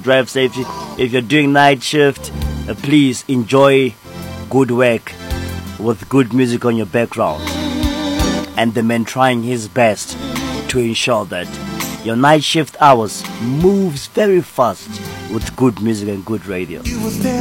drive safely. If you're doing night shift, please enjoy good work with good music on your background. And the man trying his best to ensure that your night shift hours moves very fast with good music and good radio.